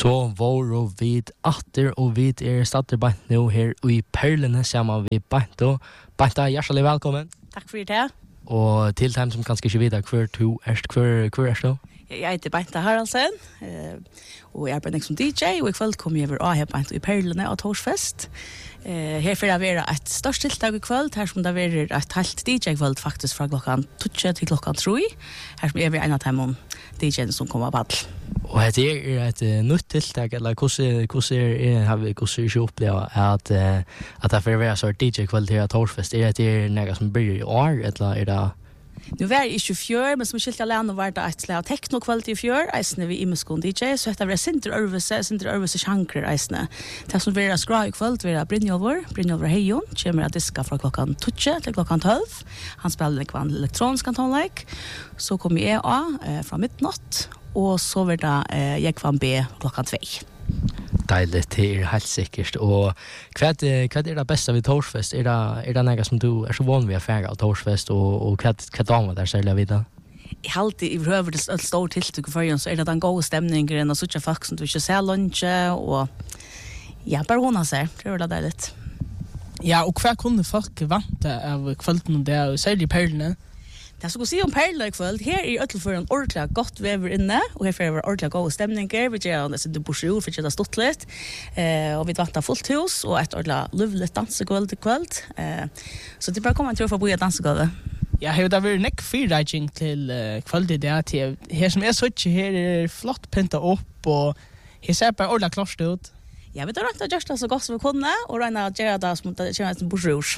Så var vi atter og vi starter bant nå her i Perlene sammen vi Banta. Banta, hjertelig velkommen. Takk for det. Og til dem som kanskje ikke vet hver du er, Jeg heter Banta Haraldsen, og jeg arbeider som DJ, og i kveld kommer jeg over her Banta i Perlene av Torsfest. Her får jeg være et størst tiltak i kveld, her som det er et helt DJ-kveld faktisk fra klokken 2 til klokken 3. Her som jeg er en av dem DJ-ene som kommer på all. Og det er et nytt tiltak, eller hvordan har vi ikke opplevd at det får være så DJ-kveld her av Torsfest? Er det noe som blir i år, eller er det... Nu var det ikke fjør, men som skilt alene var det et slag teknokvalitet i fjør, eisene vi immeskån DJ, så etter var Sinter Ørvese sjankrer eisene. Det som var skra i kveld, var Brynjolver Heijon, kommer av diska fra klokken 2 til klokken 12. Han spiller en elektronisk antonleik. Så kom jeg av fra midnatt, og så var det jeg kvann B klokken 2. Deiligt, det er helt sikkert. Og hva er det beste ved Torsfest? Er det noe som du er så vanlig ved å fære av Torsfest, og hva damer der særlig av videre? Jeg har alltid i prøver det stor tiltak for så er det den gode stemningen, og så ikke folk som du ikke ser lunsje, og ja, bare hun har seg. Det er det deiligt. Ja, og hva kunne folk vante av kvelden og det, og særlig Perlene? Det skal si om Perla i kveld. Her er Øttelføren ordentlig godt vever inne, og her får vi ordentlig gode stemninger. Vi gjør det til borsjord, for det er stått litt. Og vi vantar fullt hus, og et ordentlig løvlig dansegulv i kveld. Så det er bare å komme til å få bo i dansegulvet. Ja, det har vært nekk fyrreising til kveld i det. Her som jeg så ikke, her er flott pyntet opp, og her ser bare ordentlig klart ut. Ja, vi tar rett og gjør det så godt som vi kunne, og regner å gjøre det som det kommer til borsjord.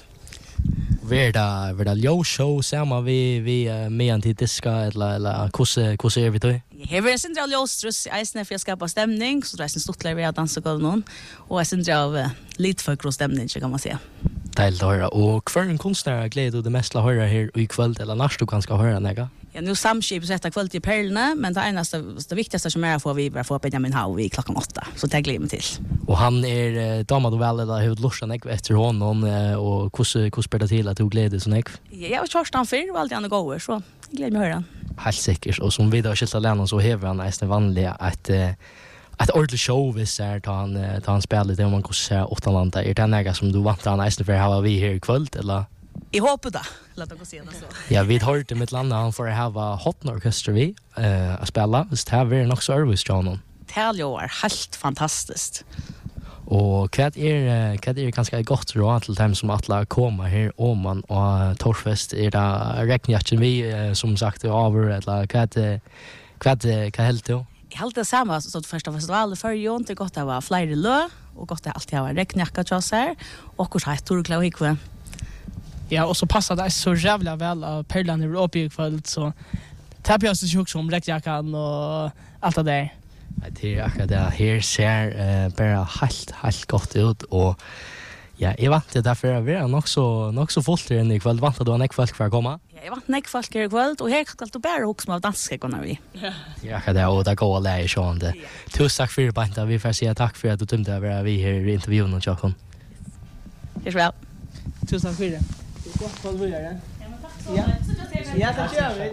Verda ljóshow sama vi medan till diska eller hur är vi då? Här är central ljóstrus eisne för att skapa stämning så det är stort vi dansa gå någon och är central lite för stämning kan man säga. Deilt att höra. Och för en konstnär glädje du det mest att höra här i kväll eller nästa du kanske höra något. Ja, nu samskip sätta kväll i Perlene, men det viktigaste som är vi bara få Benjamin Hau i klockan 8. Så det glömmer till. Och han är damad och väl eller hur lustan jag efter honom och hur spelar till att du glädje så mycket. Jag har kört han för och alltid han går så. Jag glömmer höra. Helt säkert och som vi då skilt alene så häver han nästan vanliga att ordentligt show visst är ta han spelar det om man kan se åtta landa. Är det något som du vantar han nästan för att ha vi här i kväll eller? Jag hoppas det. Låt oss se det så. Ja, vi har hört mitt land han får ha hotna orkester vi att spela. Så det är nog service John. Taljo är helt fantastiskt. Och vad är ganska gott råd till dem som alla kommer här om man och Torsfest är det räknat vi som sagt över eller vad helt då? Jag håller det samma så första festival för Jon det gott att vara flera lö och gott att alltid ha räknacka chassar och hur har Torklau ikväll. Ja, och så passar det så jävla väl av Perlan i Europa i kväll så tappar jag sig också om räckjackan och allt det där. Det är akkurat det här ser bara helt gott ut och ja, jag vant det därför att vi är nog så fullt än i kväll. Vant att du har folk för att komma? Ja, jag vant näck folk i kväll och här ska du bara också med danska kunna vi. Ja, det och det går läge sånt. Tusen tack för Banta. Vi får säga tack för att du tömde över vi här i intervjun och Jakob. Det är väl. Tusen tack för det. Gott för att börja. Ja, men tack så mycket. Ja, det gör vi.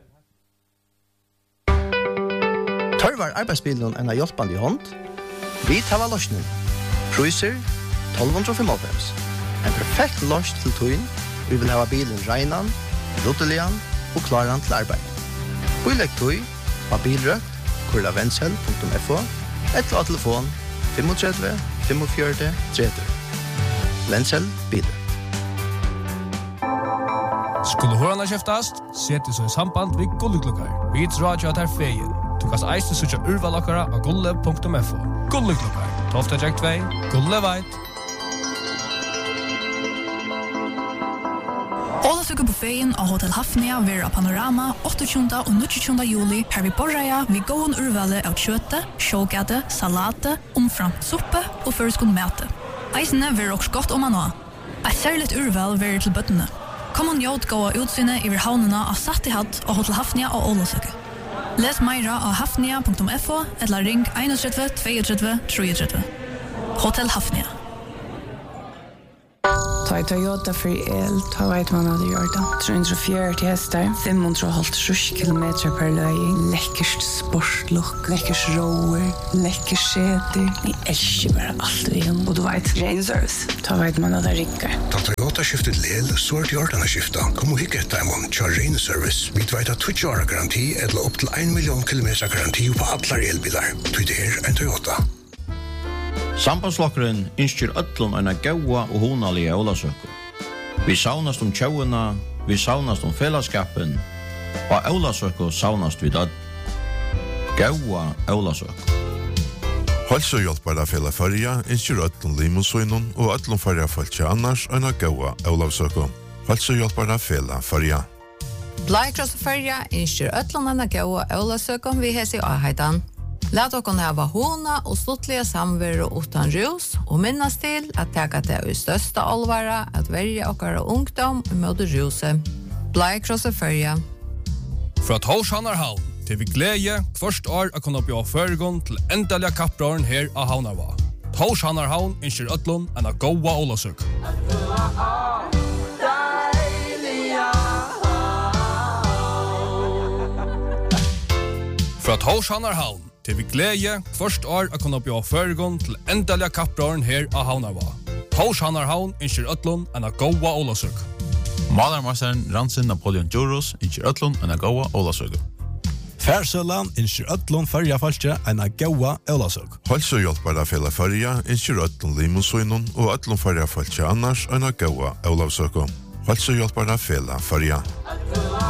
Tørvar arbeidsbilen en hjálpande hånd. Vi tar løsning. Priser 1295. En perfekt løsning til tøyen. Vi vil ha bilen regnan, ruttelian og klaran til arbeid. Bilegg tøy av bilrøkt, kurlavendsel.fo eller av telefon 35 45 30. Vendsel biler. Skulle hörarna käftast, sätt dig så i samband vid Gulleklockar. Vi tror att jag tar fejen. Du kan eisne söka urvalakara av gulle.fo. Gulleklockar, Tofta Jack 2, Gulle Veit. Alla söker på fejen av Hotel Hafnia vid Panorama 28 och 29 juli här vid Borraja vid gåen urvalet av kötte, sjågade, salate, omframt suppe och förskund mäte. Eisne vid också gott om man har. Ett särskilt urval vid till bötterna. Kom och njót gåa utsynet över havnarna av Sattihatt och Hotel Hafnia och Ålasöke. Les meira av hafnia.fo eller ring 31 32 33. Hotel Hafnia. Ta i Toyota för el, ta vet man hade gjort det. 340 hästar, 550 kilometer per löj. Läckert sportlook, läckert rower, läckert säte. Ni älskar bara allt vi har. Och du vet, ren service. Ta vet man hade rickar. Ta Toyota skiftet lel, så är det gjort skifta. Kom och hicka ett diamond, kör ren service. Vi vet att 20 år garanti eller upp till 1 miljon kilometer garanti på alla elbilar. Det är en Toyota. Sambandslokkeren innskjer öllum eina gaua og hunalige ólasøku. Vi saunast tjóuna, vi saunast felaskapen, og ólasøku saunast við öll. Gaua ólasøku. Hälsohjälpare Fela Färja innskjer öllum limusøynun og öllum färja fölkja annars eina gaua ólasøku. Hälsohjälpare Fela Färja. Blaikross Färja innskjer öllum eina gaua ólasøku vi hesi áheitan. Lät okon hava hona og stuttliga samveru utan rus og minnas til at teka det i størsta alvara at verja okkara ungdom mot ruset. Blaikrosse Färja. Fra Torshanarhavn til vi glede først år å kunne bli føregon til endelige kapprøren her av Havnarva. Torshanarhavn innskjer øtlun enn a goa ålasøk. Fra Torshanarhavn til vi glede først år å kunne bli føregon til endelige kapprøren her av Havnarva. Torshanarhavn innskjer øtlun enn a goa ålasøk. Malarmasteren Ransin Napoleon Djuros innskjer øtlun enn a goa ålasøk. Färsölan innskjer öllum färja falskja enn a goa ólasøk. Hälsohjälpare Fela Färja innskjer öllum limusøynun og öllum färja fölkja annars eina gaua ólasøku. Hälsohjälpare Fela Färja.